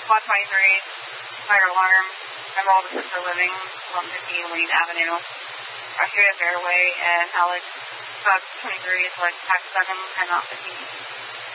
Lot 23, fire alarm. I'm all the sister living, 115 Wayne Avenue. Australia Fairway, and Alex, 23 is like tax 7, I'm not 15.